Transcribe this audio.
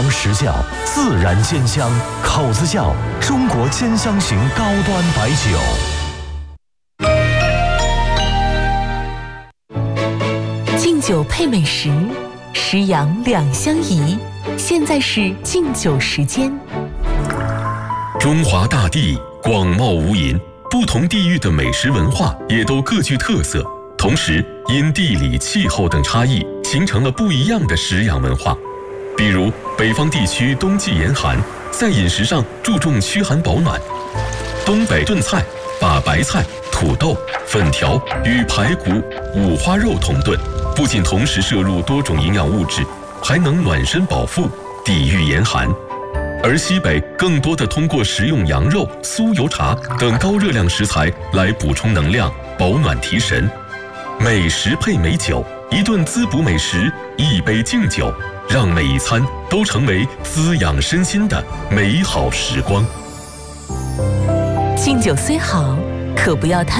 尝实教，自然兼香，口子窖，中国兼香型高端白酒。 敬酒配美食，食养两相宜。现在是敬酒时间。 中华大地广袤无垠，不同地域的美食文化也都各具特色，同时因地理、气候等差异，形成了不一样的食养文化。比如北方地区冬季严寒，在饮食上注重驱寒保暖。东北炖菜把白菜、土豆、粉条与排骨、五花肉同炖，不仅同时摄入多种营养物质，还能暖身饱腹，抵御严寒。而西北更多的通过食用羊肉、酥油茶等高热量食材来补充能量、保暖提神。美食配美酒，一顿滋补美食，一杯敬酒，让每一餐都成为滋养身心的美好时光。 敬酒虽好，可不要贪